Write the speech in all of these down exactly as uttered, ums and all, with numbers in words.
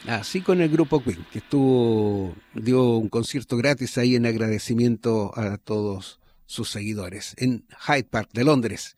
Así con el grupo Queen, que estuvo, dio un concierto gratis ahí en agradecimiento a todos sus seguidores en Hyde Park de Londres.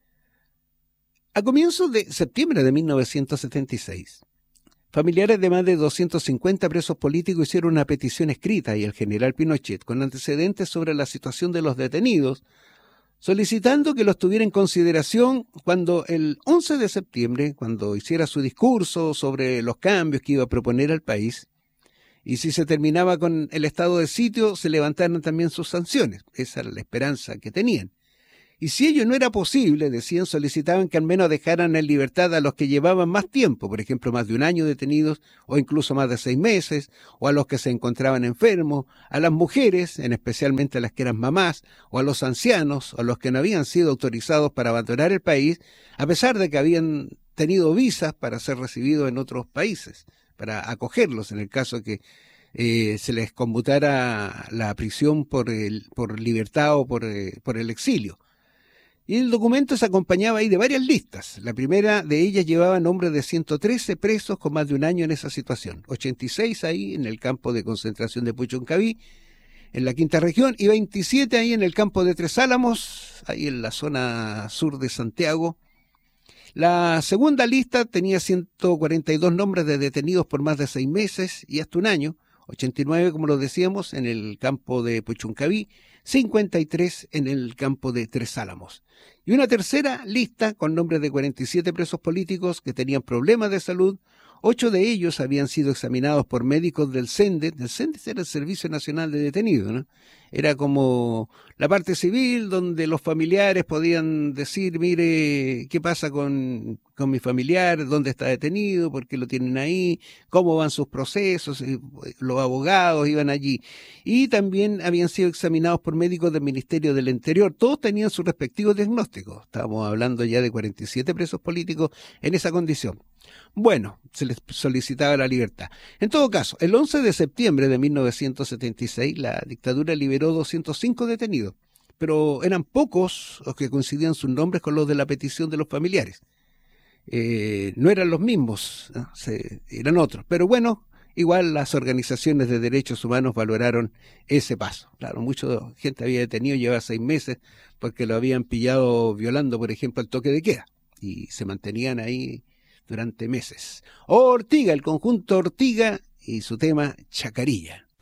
A comienzos de septiembre de mil novecientos setenta y seis, familiares de más de doscientos cincuenta presos políticos hicieron una petición escrita y el general Pinochet con antecedentes sobre la situación de los detenidos, solicitando que los tuviera en consideración cuando el once de septiembre, cuando hiciera su discurso sobre los cambios que iba a proponer al país, y si se terminaba con el estado de sitio, se levantaran también sus sanciones. Esa era la esperanza que tenían. Y si ello no era posible, decían, solicitaban que al menos dejaran en libertad a los que llevaban más tiempo, por ejemplo, más de un año detenidos, o incluso más de seis meses, o a los que se encontraban enfermos, a las mujeres, en especialmente a las que eran mamás, o a los ancianos, o a los que no habían sido autorizados para abandonar el país, a pesar de que habían tenido visas para ser recibidos en otros países, para acogerlos en el caso que eh, se les conmutara la prisión por, el, por libertad o por, eh, por el exilio. Y el documento se acompañaba ahí de varias listas. La primera de ellas llevaba nombres de ciento trece presos con más de un año en esa situación. ochenta y seis ahí en el campo de concentración de Puchuncaví, en la quinta región, y veintisiete ahí en el campo de Tres Álamos, ahí en la zona sur de Santiago. La segunda lista tenía ciento cuarenta y dos nombres de detenidos por más de seis meses y hasta un año. ochenta y nueve, como lo decíamos, en el campo de Puchuncaví, cincuenta y tres en el campo de Tres Álamos. Y una tercera lista con nombres de cuarenta y siete presos políticos que tenían problemas de salud. Ocho de ellos habían sido examinados por médicos del CENDE. El CENDE era el Servicio Nacional de Detenidos, ¿no? Era como la parte civil donde los familiares podían decir, mire, ¿qué pasa con, con mi familiar? ¿Dónde está detenido? ¿Por qué lo tienen ahí? ¿Cómo van sus procesos? Y los abogados iban allí. Y también habían sido examinados por médicos del Ministerio del Interior. Todos tenían sus respectivos diagnósticos. Estábamos hablando ya de cuarenta y siete presos políticos en esa condición. Bueno, se les solicitaba la libertad. En todo caso, el once de septiembre de mil novecientos setenta y seis, la dictadura liberó doscientos cinco detenidos, pero eran pocos los que coincidían sus nombres con los de la petición de los familiares. Eh, no eran los mismos, ¿no? Se, eran otros. Pero bueno, igual las organizaciones de derechos humanos valoraron ese paso. Claro, mucha gente había detenido, llevaba seis meses, porque lo habían pillado violando, por ejemplo, el toque de queda, y se mantenían ahí durante meses. Ortiga, el conjunto Ortiga y su tema Chacarilla.